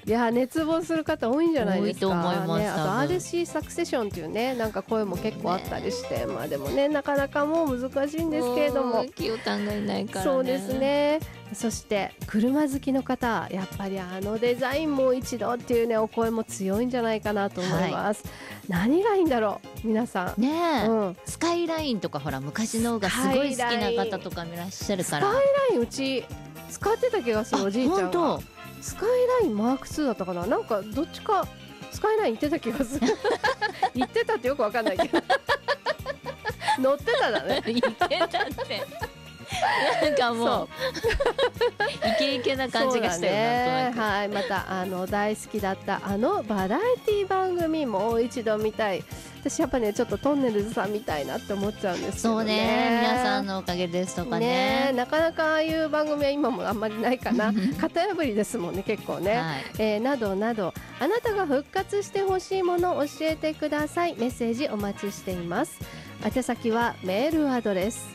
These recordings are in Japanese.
いや熱望する方多いんじゃないですか。 多いと思います、 ね、あと RC サクセションっていうねなんか声も結構あったりして、まあでもねなかなかもう難しいんですけれども、 きよたんがいないからね。 そうですね。そして車好きの方やっぱりデザインもう一度っていうねお声も強いんじゃないかなと思います、何がいいんだろう皆さんねえ、 うん、 スカイラインとかほら昔のがすごい好きな方とかいらっしゃるから。 スカイラインうち使ってた気がする。おじいちゃんが本スカイラインマーク2だったかな、なんかどっちかスカイライン行ってた気がする行ってたってよくわかんないけど乗ってただね当言ってたってなんかもうイケイケな感じがしたよね。 はい、また大好きだったバラエティ番組もう一度見たい。私やっぱねちょっとトンネルズさんみたいなって思っちゃうんですけどね。 そうね、皆さんのおかげですとか ねなかなかああいう番組は今もあんまりないかな型破りですもんね結構ね、はい、などなどあなたが復活してほしいものを教えてください。メッセージお待ちしています。宛先はメールアドレス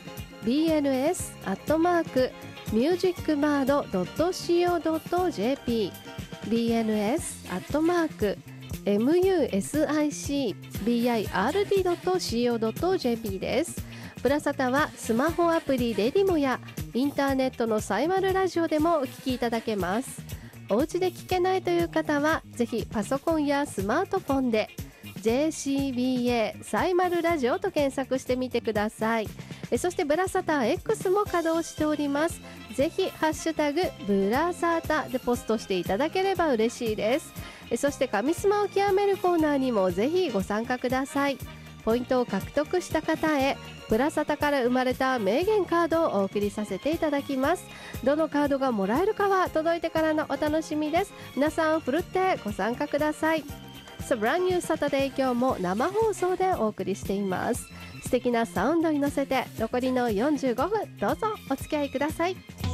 bns@musicbird.co.jp bns@musicbird.co.jp です。ブラサタはスマホアプリレディモやインターネットのサイマルラジオでもお聞きいただけます。お家で聞けないという方はぜひパソコンやスマートフォンで JCBA サイマルラジオと検索してみてください。そしてブラサタ X も稼働しております。ぜひハッシュタグブラサタでポストしていただければ嬉しいです。そして神スマを極めるコーナーにもぜひご参加ください。ポイントを獲得した方へブラサタから生まれた名言カードをお送りさせていただきます。どのカードがもらえるかは届いてからのお楽しみです。皆さんふるってご参加ください。So Brand New Saturday 今日も生放送でお送りしています。素敵なサウンドに乗せて残りの45分どうぞお付き合いください。